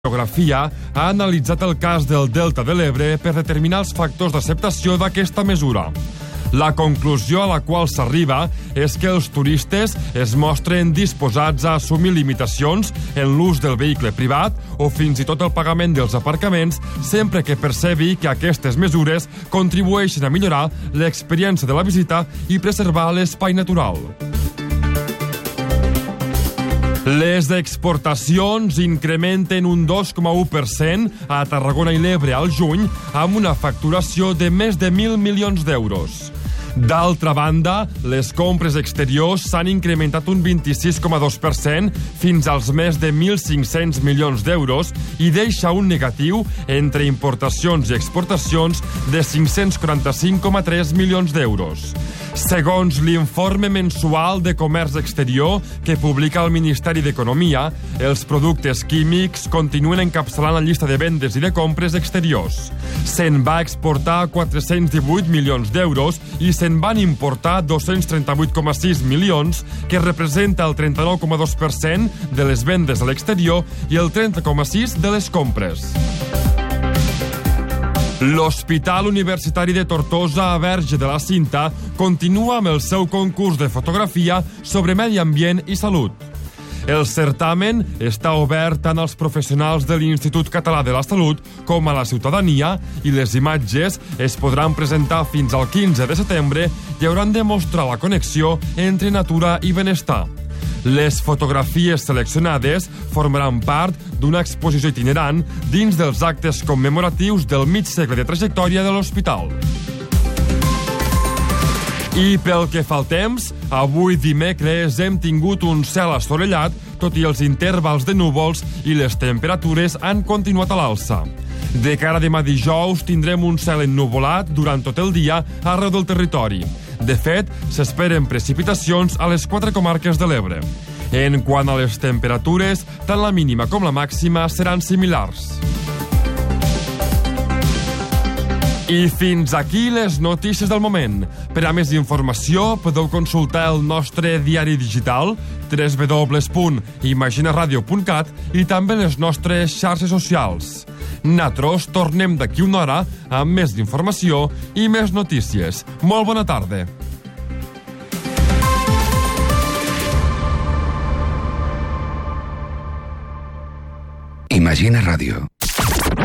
Geografia ha analitzat el cas del Delta de l'Ebre per determinar els factors d'acceptació d'aquesta mesura. La conclusió a la qual s'arriba és que els turistes es mostren disposats a assumir limitacions en l'ús del vehicle privat o fins i tot el pagament dels aparcaments sempre que percebi que aquestes mesures contribueixen a millorar l'experiència de la visita i preservar l'espai natural. Les exportacions incrementen un 2,1% a Tarragona i l'Ebre al juny amb una facturació de més de 1.000 milions d'euros. D'altra banda, les compres exteriors s'han incrementat un 26,2% fins als més de 1.500 milions d'euros i deixa un negatiu entre importacions i exportacions de 545,3 milions d'euros. Segons l'informe mensual de comerç exterior que publica el Ministeri d'Economia, els productes químics continuen encapçalant la llista de vendes i de compres exteriors. Se'n va exportar 418 milions d'euros i se'n van importar 238,6 milions, que representa el 39,2% de les vendes a l'exterior i el 30,6% de les compres. L'Hospital Universitari de Tortosa a Verge de la Cinta continua amb el seu concurs de fotografia sobre medi ambient i salut. El certamen està obert tant als professionals de l'Institut Català de la Salut com a la ciutadania i les imatges es podran presentar fins al 15 de setembre i hauran de mostrar la connexió entre natura i benestar. Les fotografies seleccionades formaran part d'una exposició itinerant dins dels actes commemoratius del mig segle de trajectòria de l'hospital. I pel que fa al temps, avui dimecres hem tingut un cel assolellat, tot i els intervals de núvols i les temperatures han continuat a l'alça. De cara a demà dijous tindrem un cel ennuvolat durant tot el dia arreu del territori. De fet, s'esperen precipitacions a les 4 comarques de l'Ebre. En quant a les temperatures, tant la mínima com la màxima seran similars. I fins aquí les notícies del moment. Per a més informació podeu consultar el nostre diari digital www.imaginaradio.cat i també les nostres xarxes socials. Nosaltres tornem d'aquí una hora amb més informació i més notícies. Molt bona tarda. Imagina Radio.